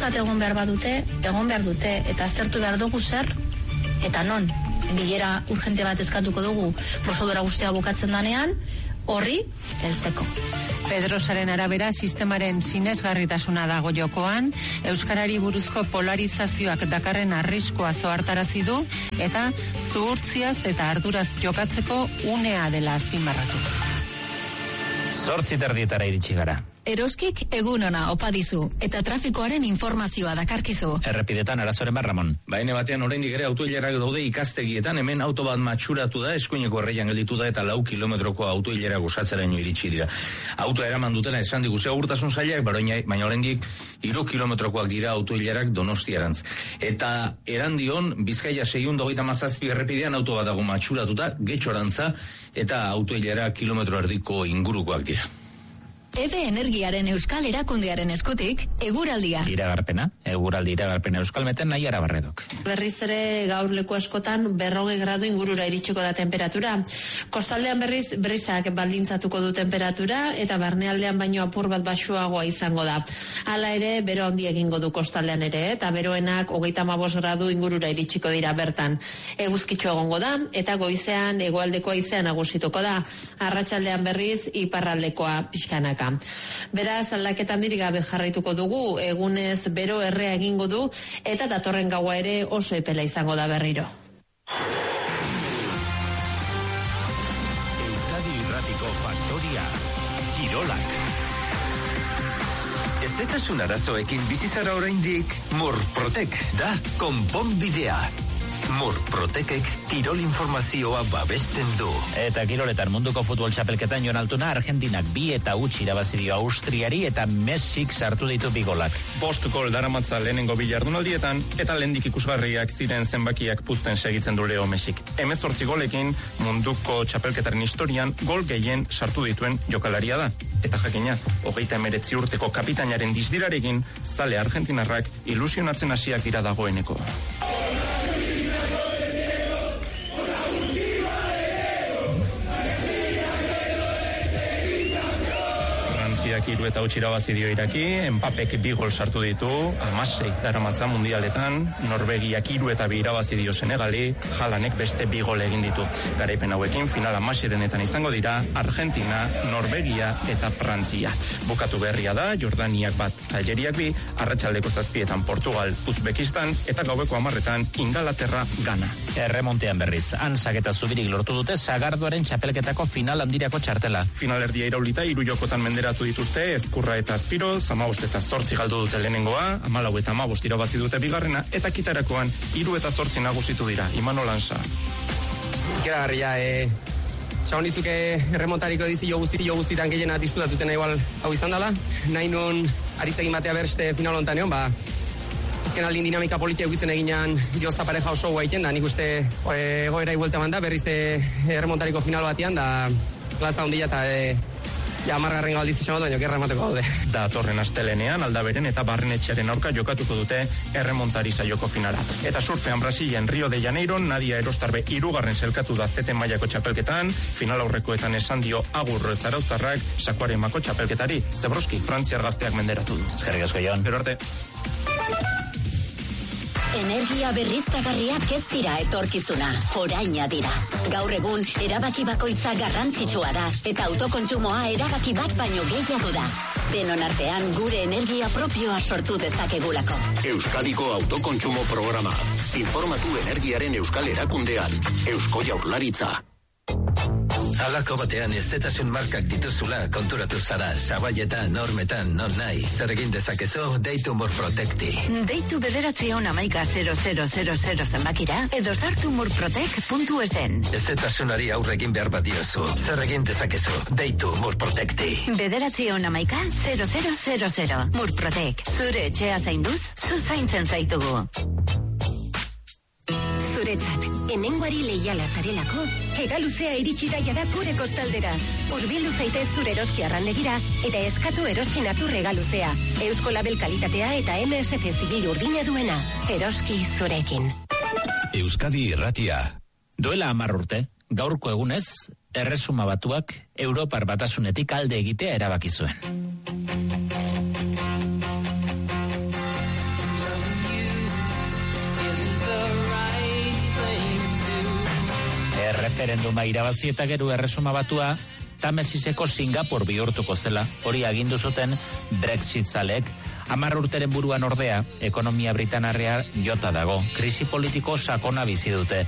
bat egon behar badute, egon behar dute, eta aztertu behar dugu zer, eta non. Bilera urgente bat eskatuko dugu prozedura guztia bukatzen danean, horri heltzeko. Pedrosaren arabera sistemaren sinesgarritasuna dago jokoan, euskarari buruzko polarizazioak dakarren arriskua zohartarazi du eta zuhurtziaz eta arduraz jokatzeko unea dela azpimarratu. 8:30 iritsi gara. Eroskik egun ona opa dizu eta trafikoaren informazioa dakarkizu. Errepidetan arazoren bar, Ramon. Baina batean oraindik ere autoilerak daude ikastegietan, hemen auto bat matxuratu da, eskuineko erreian gelditu da eta 4 kilometroko autoilerak osatzeraino iritsi dira. Autoa eraman dutela esan digu segurtasun sailak, baina oraindik 3 kilometrokoak dira autoilerak Donostiarantz. Eta erandion Bizkaia 637 errepidean auto bat dago matxuratuta, Getxorantza, eta autoilera kilometro erdiko ingurukoak dira. EVE Energiaren Euskal Erakundearen eskutik, eguraldia. Eguraldi iragarpena Euskalmeten nahi Arabarredok. Berriz ere gaur leku askotan 40 gradu ingurura iritsiko da temperatura. Kostaldean berriz brisak baldintzatuko du temperatura eta barnealdean baino apur bat baxuagoa izango da. Hala ere, bero handi egingo du kostaldean ere eta beroenak 35 gradu ingurura iritsiko dira bertan. Eguzkitxo egongo da eta goizean hegoaldeko haizea nagusituko da. Arratsaldean berriz iparraldekoa pixkanaka. Beraz, aldaketan diri gabe jarraituko dugu, egunez bero errea egingo du, eta datorren gaua ere oso epela izango da berriro. Euskadi Irratiko Faktoria, Kirolak. Ez arazoekin bizizara oraindik, Murprotek da konponbidea. Murprotekek kirol informazioa babesten du. Eta kiroletan munduko futbol txapelketan Jon Altuna Argentinak 2-0 irabazi dio Austriari eta Messik sartu ditu 2 golak. 5 gol daramatza lehenengo bi jardunaldietan eta lehendik ikusgarriak ziren zenbakiak puzten segitzen du Leo Messik. 18 golekin munduko txapelketaren historian gol gehien sartu dituen jokalaria da. Eta jakina, 39 urteko kapitainaren dizdirarekin zale argentinarrak ilusionatzen hasiak dira dagoeneko. Frantziak 3-0 irabazi dio Iraki, Mbappek 2 gol sartu ditu, 16 daramatza mundialetan, Norvegiak 3-2 irabazi dio Senegali, Haalandek beste 2 gol egin ditu. Garaipen hauekin final 16etan izango dira Argentina, Norvegia eta Frantzia. Bukatu berria da, Jordaniak 1, Algeriak 2, arratsaldeko 7etan Portugal, Uzbekistan eta gaueko 10etan Ingalaterra, Ghana. Erremontean berriz, Ansak eta Zubirik lortu dute Sagardoaren txapelketako final handirako txartela. Finalerdia iraulita 3 jokotan menderatu dituzte, Ezkurra eta Azpiro, 15 eta 8 galdu dute lehenengoa, 14 eta 15 irabazi dute bigarrena, eta kitarakoan 3 eta 8 nagusitu dira. Imanol Ansa. Ikeragarria, txaunizuke erremontariko dizio guztitan gehiena disfrutatuten igual hau izan dela. Nahi nun aritzekin batea berste final hontan egon, azken aldin dinamika politia egitzen eginan jozta pareja oso guaiten da, nik uste egoera iguelta manda, berriz erremontariko final batean, da plaza ondila eta amargarren galdiz izan baina gerra emateko daude. Datorren astelenean Aldaberen eta Barrenetxearen aurka jokatuko dute erremontari saioko finala. Eta surfean Brasilen Rio de Janeiron Nadia Erostarbe 3. zelkatu da zeten mailako txapelketan, final aurrekoetan esan dio agur zarauztarrak sakuaren mako txapelketari. Zebroski, Frantziar gazteak menderatu du. Eskerrik asko, Jon. Gero arte. Energia berriztagarriak ez dira etorkizuna, oraina dira. Gaur egun, erabaki bakoitza garrantzitsua da, eta autokontsumoa erabaki bat baino gehiago da. Denon artean gure energia propioa sortu dezakegulako. Euskadiko autokontsumo programa. Informatu energiaren Euskal Erakundean. Eusko Jaurlaritza. Halako batean ezetasun markak dituzula konturatu zara, sabaietan, normetan, non nahi. Zer egin dezakezu, deitu Murprotekti. Deitu 911-0000 zenbakira, edo sartu murprotek.esen. Ezetasunari aurregin behar bat diozu. Zer egin dezakezu, deitu Murprotekti. 911-0000. Murprotek, zure etxea zainduz, zu zaintzen zaitugu. Zuretzat, hemengoari leiala zarelako, hegaluzea iritsi da jada gure kostaldera. Hurbildu zaitez zure eroski arrandegira eta eskatu eroski natur hegaluzea. Eusko label kalitatea eta MSC zibil urdina duena. Eroski zurekin. Euskadi Irratia. Duela 10 urte, gaurko egunez, Erresuma Batuak Europar Batasunetik alde egitea erabaki zuen. Erreferenduma irabazi eta gero Erresuma Batua Tamesiseko Singapur bihurtuko zela, hori agindu zuten Brexit zalek. 10 urteren buruan ordea, ekonomia britanarrea jota dago. Krisi politiko sakona bizi dute.